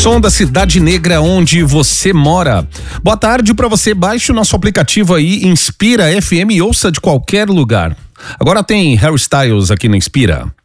som da Cidade Negra, onde você mora. Boa tarde pra você, baixe o nosso aplicativo aí, Inspira FM, e ouça de qualquer lugar. Agora tem Harry Styles aqui na Inspira.